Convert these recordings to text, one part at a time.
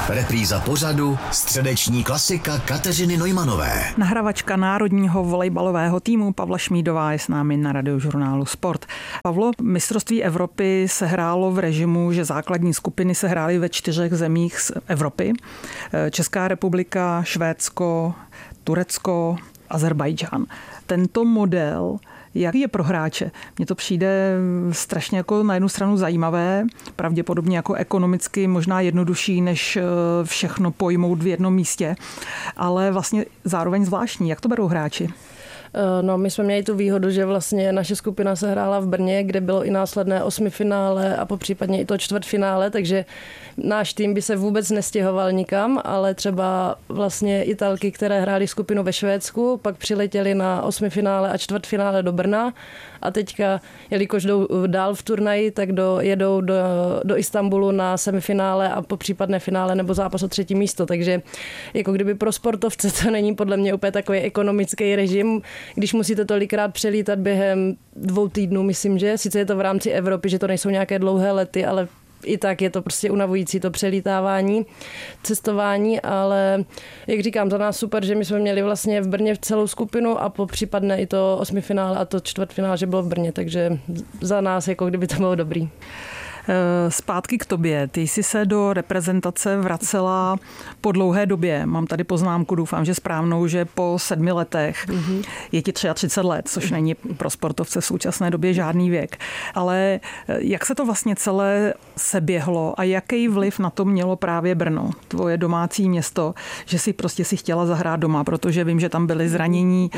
Repríza pořadu středeční klasika Kateřiny Neumanové. Nahravačka národního volejbalového týmu Pavla Šmídová je s námi na Radiožurnálu Sport. Pavlo, mistrovství Evropy se hrálo v režimu, že základní skupiny se hrály ve 4 zemích z Evropy. Česká republika, Švédsko, Turecko, Azerbajdžán. Tento model, jaký je pro hráče? Mně to přijde strašně jako na jednu stranu zajímavé, pravděpodobně jako ekonomicky možná jednodušší, než všechno pojmout v jednom místě, ale vlastně zároveň zvláštní. Jak to berou hráči? No, my jsme měli tu výhodu, že vlastně naše skupina se hrála v Brně, kde bylo i následné 8finále a popřípadně i to čtvrtfinále, takže náš tým by se vůbec nestěhoval nikam, ale třeba vlastně Italky, které hrály skupinu ve Švédsku, pak přiletěli na 8finále a čtvrtfinále do Brna a teďka, jelikož jdou dál v turnaji, tak jedou do Istanbulu na semifinále a popřípadné finále nebo zápas o 3. místo, takže jako kdyby pro sportovce to není podle mě úplně takový ekonomický režim, když musíte tolikrát přelítat během 2 týdnů, myslím, že sice je to v rámci Evropy, že to nejsou nějaké dlouhé lety, ale i tak je to prostě unavující to přelítávání, cestování, ale jak říkám, za nás super, že my jsme měli vlastně v Brně celou skupinu a po případné i to 8finále a to čtvrtfinále, že bylo v Brně, takže za nás jako kdyby to bylo dobrý. Zpátky k tobě. Ty jsi se do reprezentace vracela po dlouhé době. Mám tady poznámku, doufám, že správnou, že po 7 letech. Je ti 33 let, což není pro sportovce v současné době žádný věk. Ale jak se to vlastně celé seběhlo a jaký vliv na to mělo právě Brno, tvoje domácí město, že si prostě si chtěla zahrát doma, protože vím, že tam byly zranění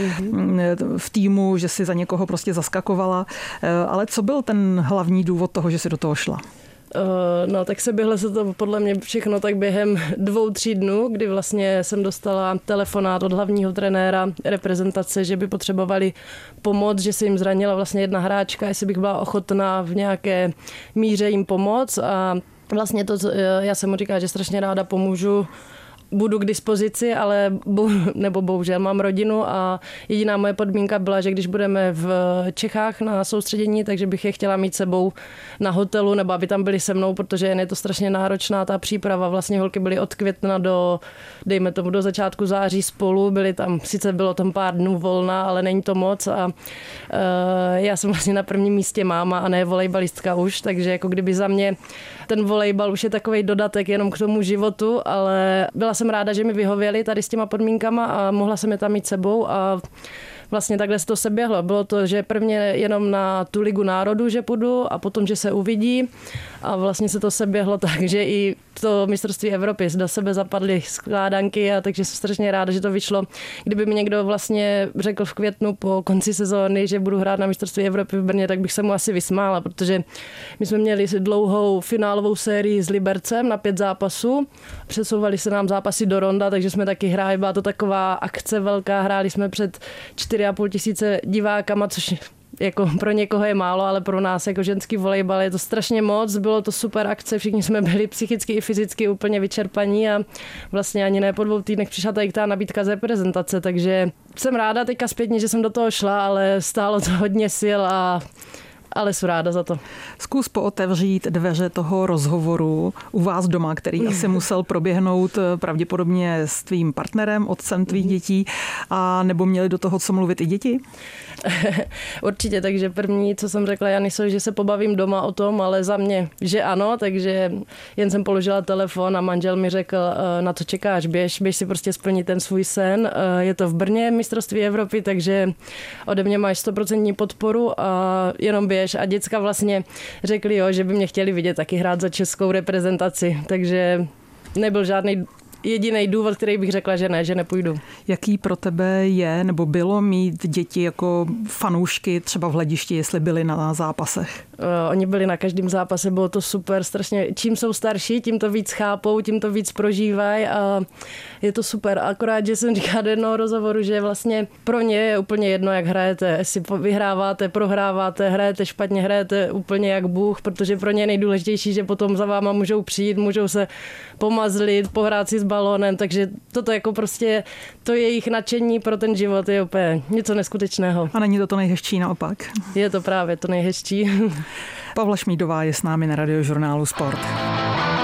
v týmu, že si za někoho prostě zaskakovala. Ale co byl ten hlavní důvod toho, že si do toho šla? No, tak se běhlo se to podle mě všechno tak během 2-3 dnů, kdy vlastně jsem dostala telefonát od hlavního trenéra reprezentace, že by potřebovali pomoc, že se jim zranila vlastně jedna hráčka, jestli bych byla ochotná v nějaké míře jim pomoct a vlastně to, já jsem mu říkala, že strašně ráda pomůžu, budu k dispozici, ale bohužel mám rodinu a jediná moje podmínka byla, že když budeme v Čechách na soustředění, takže bych je chtěla mít sebou na hotelu, nebo aby tam byli se mnou, protože jen je to strašně náročná ta příprava. Vlastně holky byly od května do, dejme tomu, do začátku září spolu, byly tam, sice bylo tam pár dnů volna, ale není to moc a já jsem vlastně na prvním místě máma a ne volejbalistka už, takže jako kdyby za mě ten volejbal už je takovej dodatek jenom k tomu životu, ale byla jsem ráda, že mi vyhověli tady s těma podmínkama a mohla jsem je tam mít sebou a vlastně takhle se to seběhlo. Bylo to, že prvně jenom na tu Ligu národů, že půjdu a potom, že se uvidí a vlastně se to seběhlo tak, že i to mistrovství Evropy do sebe zapadly skládanky a takže jsem strašně ráda, že to vyšlo. Kdyby mi někdo vlastně řekl v květnu po konci sezóny, že budu hrát na mistrovství Evropy v Brně, tak bych se mu asi vysmála, protože my jsme měli dlouhou finálovou sérii s Libercem na 5 zápasů. Přesouvali se nám zápasy do Ronda, takže jsme taky hráli, byla to taková akce velká, hráli jsme před 4,5 tisíce divákama, což jako pro někoho je málo, ale pro nás jako ženský volejbal je to strašně moc, bylo to super akce, všichni jsme byli psychicky i fyzicky úplně vyčerpaní a vlastně ani ne po 2 týdnech přišla tady ta nabídka z reprezentace, takže jsem ráda teďka zpětně, že jsem do toho šla, ale stálo to hodně sil ale jsem ráda za to. Zkus pootevřít dveře toho rozhovoru u vás doma, který asi musel proběhnout pravděpodobně s tvým partnerem, otcem tvých dětí, a nebo měli do toho co mluvit i děti? Určitě, takže první, co jsem řekla Janisovi, že se pobavím doma o tom, ale za mě, že ano, takže jen jsem položila telefon a manžel mi řekl, na co čekáš, běž si prostě splnit ten svůj sen. Je to v Brně, mistrovství Evropy, takže ode mě máš 100% podporu a jenom běž. A děcka vlastně řekli, že by mě chtěli vidět taky hrát za českou reprezentaci, takže nebyl žádný jediný důvod, který bych řekla, že ne, že nepůjdu. Jaký pro tebe je, nebo bylo mít děti jako fanoušky třeba v Hledišti, jestli byli na zápasech? Oni byli na každém zápase, bylo to super, strašně. Čím jsou starší, tím to víc chápou, tím to víc prožívají a je to super. Akorát, že jsem říkala do jednoho rozhovoru, že vlastně pro ně je úplně jedno, jak hrajete. Jestli vyhráváte, prohráváte, hrajete špatně, hrajete úplně jak Bůh, protože pro ně je nejdůležitější, že potom za váma můžou přijít, můžou se pomazlit, pohrát si s balónem, takže toto jako prostě to jejich nadšení pro ten život je úplně něco neskutečného. A není to nejhezčí naopak? Je to právě to nejhezčí. Pavla Šmídová je s námi na Radiožurnálu Sport.